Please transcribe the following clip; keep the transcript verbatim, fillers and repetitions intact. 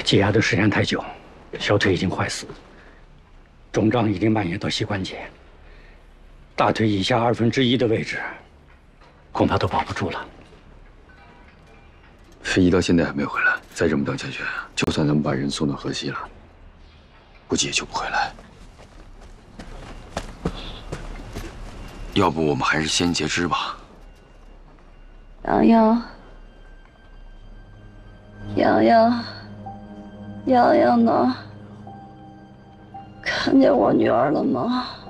积压的时间太久，小腿已经坏死，肿胀已经蔓延到膝关节，大腿以下二分之一的位置，恐怕都保不住了。 飞机到现在还没回来，再这么等下去，就算咱们把人送到河西了，估计也救不回来。要不我们还是先截肢吧。 洋洋，洋洋，洋洋呢？看见我女儿了吗？